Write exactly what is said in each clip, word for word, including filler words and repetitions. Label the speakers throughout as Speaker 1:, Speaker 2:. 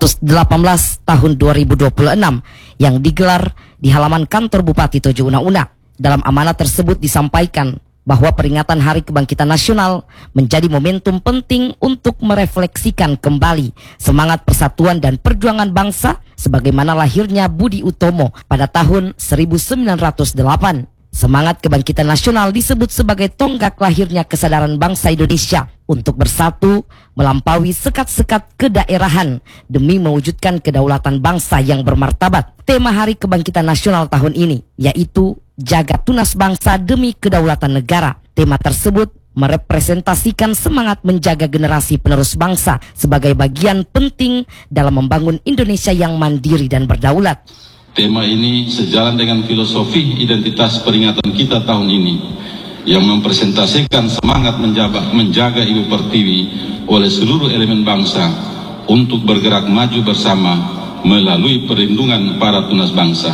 Speaker 1: delapan belas tahun dua ribu dua puluh enam yang digelar di halaman kantor Bupati Tojo Una-Una. Dalam amanat tersebut disampaikan bahwa peringatan Hari Kebangkitan Nasional menjadi momentum penting untuk merefleksikan kembali semangat persatuan dan perjuangan bangsa sebagaimana lahirnya Budi Utomo pada tahun seribu sembilan ratus delapan. Semangat kebangkitan nasional disebut sebagai tonggak lahirnya kesadaran bangsa Indonesia untuk bersatu melampaui sekat-sekat kedaerahan demi mewujudkan kedaulatan bangsa yang bermartabat. Tema Hari Kebangkitan Nasional tahun ini yaitu Jaga Tunas Bangsa Demi Kedaulatan Negara. Tema tersebut merepresentasikan semangat menjaga generasi penerus bangsa sebagai bagian penting dalam membangun Indonesia yang mandiri dan berdaulat.
Speaker 2: Tema ini sejalan dengan filosofi identitas peringatan kita tahun ini yang mempresentasikan semangat menjaga, menjaga Ibu Pertiwi oleh seluruh elemen bangsa untuk bergerak maju bersama melalui perlindungan para tunas bangsa.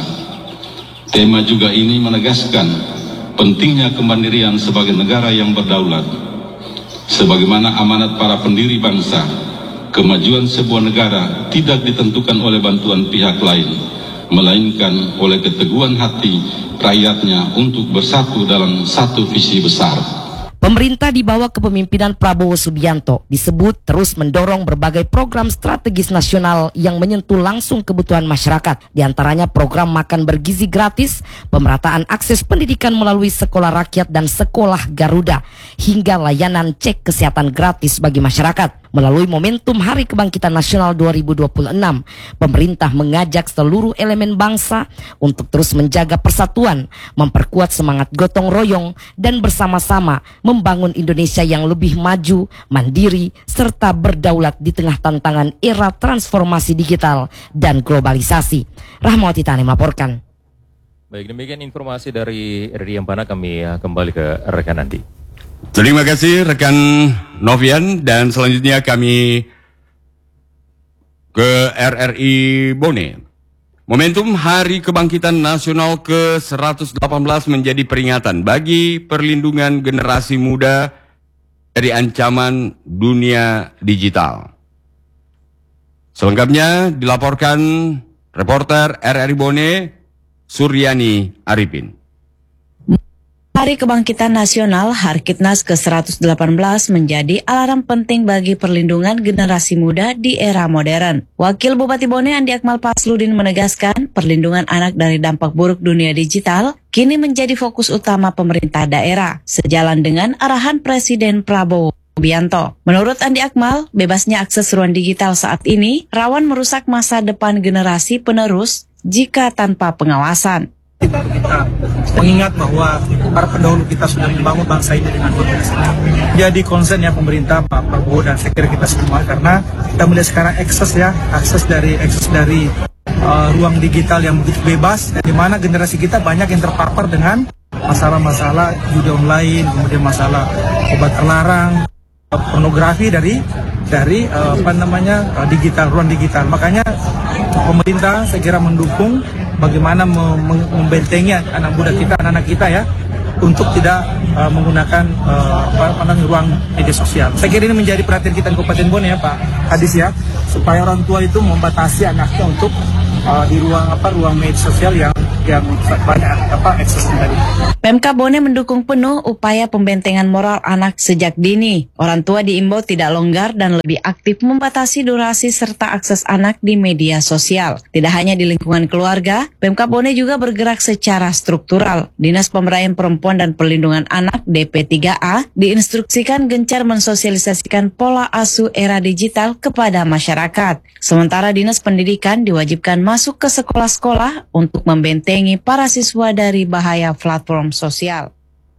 Speaker 2: Tema juga ini menegaskan pentingnya kemandirian sebagai negara yang berdaulat. Sebagaimana amanat para pendiri bangsa, kemajuan sebuah negara tidak ditentukan oleh bantuan pihak lain, melainkan oleh keteguhan hati rakyatnya untuk bersatu dalam satu visi besar.
Speaker 1: Pemerintah di bawah kepemimpinan Prabowo Subianto disebut terus mendorong berbagai program strategis nasional yang menyentuh langsung kebutuhan masyarakat. Di antaranya program makan bergizi gratis, pemerataan akses pendidikan melalui sekolah rakyat dan sekolah Garuda, hingga layanan cek kesehatan gratis bagi masyarakat. Melalui momentum Hari Kebangkitan Nasional dua ribu dua puluh enam, pemerintah mengajak seluruh elemen bangsa untuk terus menjaga persatuan, memperkuat semangat gotong royong, dan bersama-sama membangun Indonesia yang lebih maju, mandiri, serta berdaulat di tengah tantangan era transformasi digital dan globalisasi. Rahmawati Tani melaporkan.
Speaker 3: Baik, demikian informasi dari R D Ampana. Kami kembali ke rekan Andi.
Speaker 4: Terima kasih rekan Novian, dan selanjutnya kami ke R R I Bone. Momentum Hari Kebangkitan Nasional ke seratus delapan belas menjadi peringatan bagi perlindungan generasi muda dari ancaman dunia digital. Selengkapnya dilaporkan reporter R R I Bone, Suryani Arifin.
Speaker 5: Hari Kebangkitan Nasional Harkitnas ke seratus delapan belas menjadi alarm penting bagi perlindungan generasi muda di era modern. Wakil Bupati Bone Andi Akmal Pasludin menegaskan perlindungan anak dari dampak buruk dunia digital kini menjadi fokus utama pemerintah daerah, sejalan dengan arahan Presiden Prabowo Subianto. Menurut Andi Akmal, bebasnya akses ruang digital saat ini rawan merusak masa depan generasi penerus jika tanpa pengawasan.
Speaker 6: Kita mengingat bahwa para pendahulu kita sudah membangun bangsa ini dengan berhasil. Jadi concernnya pemerintah, Pak Prabowo, dan saya kira kita semua, karena kita melihat sekarang akses ya, akses dari akses dari uh, ruang digital yang begitu bebas, di mana generasi kita banyak yang terpapar dengan masalah-masalah judi online, kemudian masalah obat terlarang, uh, pornografi dari dari uh, apa namanya uh, digital, ruang digital. Makanya pemerintah saya kira mendukung bagaimana membentengi anak muda kita, anak-anak kita ya, untuk tidak uh, menggunakan uh, apa namanya ruang media sosial. Saya kira ini menjadi perhatian kita di Kabupaten Bone ya Pak Hadis ya, supaya orang tua itu membatasi anaknya untuk uh, di ruang apa ruang media sosial yang yang banyak apa akses tadi.
Speaker 5: Pemkab Bone mendukung penuh upaya pembentengan moral anak sejak dini. Orang tua diimbau tidak longgar dan lebih aktif membatasi durasi serta akses anak di media sosial. Tidak hanya di lingkungan keluarga, Pemkab Bone juga bergerak secara struktural. Dinas Pemberdayaan Perempuan dan Perlindungan Anak D P tiga A diinstruksikan gencar mensosialisasikan pola asuh era digital kepada masyarakat. Sementara Dinas Pendidikan diwajibkan masuk ke sekolah-sekolah untuk membentengi para siswa dari bahaya platform sosial.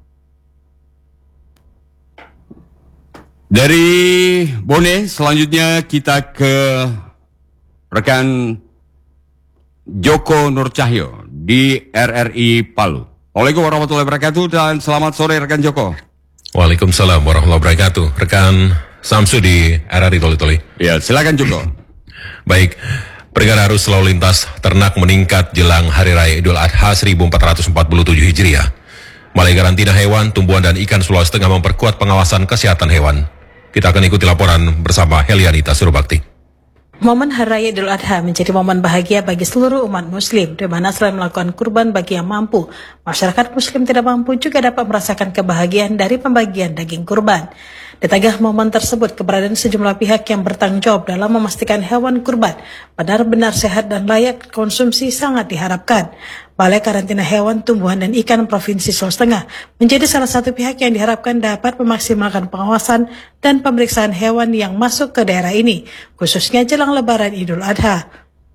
Speaker 4: Dari Bone, selanjutnya kita ke rekan Joko Nur Cahyo di R R I Palu. Waalaikumsalam warahmatullahi wabarakatuh, dan selamat sore rekan Joko.
Speaker 7: Waalaikumsalam warahmatullahi wabarakatuh. Rekan Samsu di R R I Toli-Toli.
Speaker 4: Ya, silakan Joko.
Speaker 7: Baik. Peringatan arus lalu lintas ternak meningkat jelang Hari Raya Idul Adha seribu empat ratus empat puluh tujuh Hijriah. Balai Karantina Hewan, Tumbuhan dan Ikan Sulawesi Tengah memperkuat pengawasan kesehatan hewan. Kita akan ikuti laporan bersama Helianita Surabakti.
Speaker 8: Momen Hari Raya Idul Adha menjadi momen bahagia bagi seluruh umat muslim, di mana selain melakukan kurban bagi yang mampu, masyarakat muslim tidak mampu juga dapat merasakan kebahagiaan dari pembagian daging kurban. Di tengah momen tersebut, keberadaan sejumlah pihak yang bertanggung jawab dalam memastikan hewan kurban benar-benar sehat dan layak konsumsi sangat diharapkan. Balai Karantina Hewan, Tumbuhan dan Ikan Provinsi Sulawesi Tengah menjadi salah satu pihak yang diharapkan dapat memaksimalkan pengawasan dan pemeriksaan hewan yang masuk ke daerah ini, khususnya jelang Lebaran Idul Adha.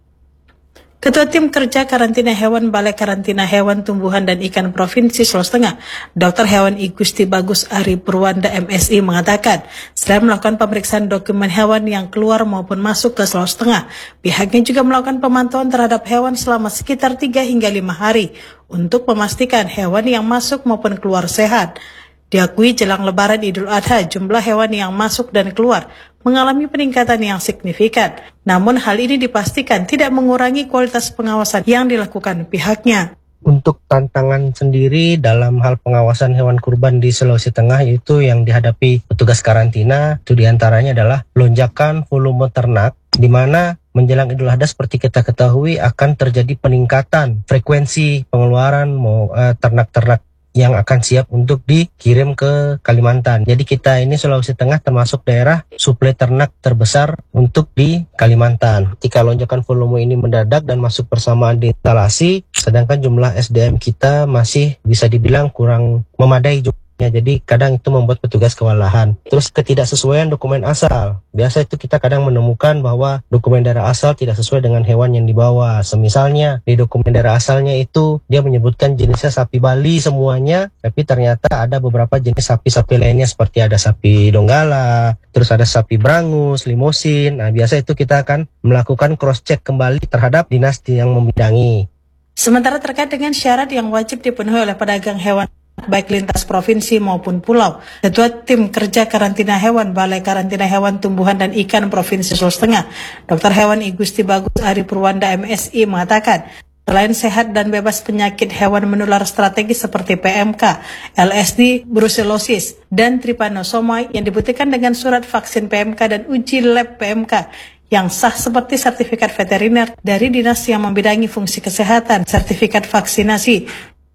Speaker 8: Ketua Tim Kerja Karantina Hewan Balai Karantina Hewan, Tumbuhan dan Ikan Provinsi Sulawesi Tengah, Doktor Hewan I Gusti Bagus Ari Purwanda M Si mengatakan, selain melakukan pemeriksaan dokumen hewan yang keluar maupun masuk ke Sulawesi Tengah, pihaknya juga melakukan pemantauan terhadap hewan selama sekitar tiga hingga lima hari untuk memastikan hewan yang masuk maupun keluar sehat. Diakui jelang Lebaran Idul Adha, jumlah hewan yang masuk dan keluar mengalami peningkatan yang signifikan. Namun hal ini dipastikan tidak mengurangi kualitas pengawasan yang dilakukan pihaknya.
Speaker 9: Untuk tantangan sendiri dalam hal pengawasan hewan kurban di Sulawesi Tengah itu yang dihadapi petugas karantina, itu diantaranya adalah lonjakan volume ternak, di mana menjelang Idul Adha seperti kita ketahui akan terjadi peningkatan frekuensi pengeluaran mau eh, ternak-ternak yang akan siap untuk dikirim ke Kalimantan. Jadi kita ini Sulawesi Tengah termasuk daerah suplai ternak terbesar untuk di Kalimantan. Jika lonjakan volume ini mendadak dan masuk bersamaan di instalasi, sedangkan jumlah S D M kita masih bisa dibilang kurang memadai juga. Jadi kadang itu membuat petugas kewalahan. Terus ketidaksesuaian dokumen asal. Biasa itu kita kadang menemukan bahwa dokumen daerah asal tidak sesuai dengan hewan yang dibawa. Semisalnya di dokumen daerah asalnya itu dia menyebutkan jenisnya sapi Bali semuanya, tapi ternyata ada beberapa jenis sapi-sapi lainnya seperti ada sapi Donggala, terus ada sapi Brangus, Limosin. Nah biasa itu kita akan melakukan cross check kembali terhadap dinas yang membidangi.
Speaker 8: Sementara terkait dengan syarat yang wajib dipenuhi oleh pedagang hewan baik lintas provinsi maupun pulau, Ketua Tim Kerja Karantina Hewan Balai Karantina Hewan, Tumbuhan dan Ikan Provinsi Sulawesi Tengah, Doktor Hewan I Gusti Bagus Ari Purwanda M Si mengatakan, selain sehat dan bebas penyakit hewan menular strategis seperti P M K, L S D, brucellosis, dan trypanosoma yang dibuktikan dengan surat vaksin P M K dan uji lab P M K yang sah seperti sertifikat veteriner dari dinas yang membidangi fungsi kesehatan, sertifikat vaksinasi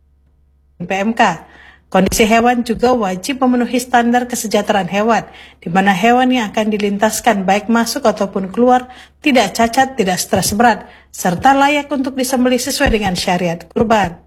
Speaker 8: P M K. Kondisi hewan juga wajib memenuhi standar kesejahteraan hewan, di mana hewan yang akan dilintaskan baik masuk ataupun keluar tidak cacat, tidak stres berat, serta layak untuk disembelih sesuai dengan syariat kurban.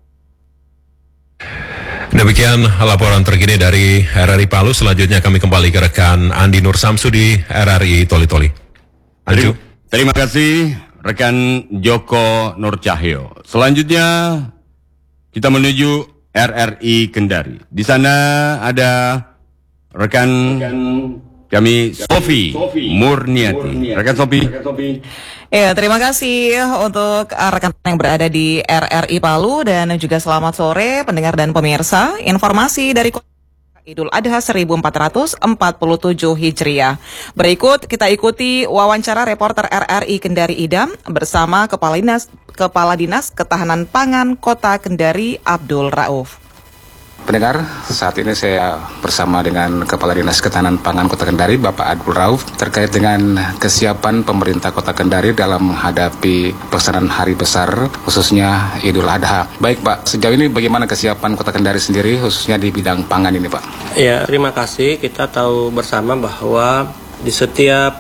Speaker 7: Demikian laporan terkini dari R R I Palu. Selanjutnya kami kembali ke rekan Andi Nur Samsu di R R I Toli Toli.
Speaker 4: Terima, terima kasih rekan Joko Nur Cahyo. Selanjutnya kita menuju R R I Kendari. Di sana ada rekan, rekan kami Sofi Murniati. Rekan Sofi.
Speaker 10: Ya, terima kasih untuk rekan yang berada di R R I Palu dan juga selamat sore pendengar dan pemirsa. Informasi dari Idul Adha seribu empat ratus empat puluh tujuh Hijriah. Berikut kita ikuti wawancara reporter R R I Kendari Idam bersama Kepala Dinas, Kepala Dinas Ketahanan Pangan Kota Kendari Abdul Rauf.
Speaker 11: Pendengar, saat ini saya bersama dengan Kepala Dinas Ketahanan Pangan Kota Kendari, Bapak Abdul Rauf, terkait dengan kesiapan pemerintah Kota Kendari dalam menghadapi pelaksanaan hari besar, khususnya Idul Adha. Baik Pak, sejauh ini bagaimana kesiapan Kota Kendari sendiri, khususnya di bidang pangan ini Pak?
Speaker 12: Ya, terima kasih. Kita tahu bersama bahwa di setiap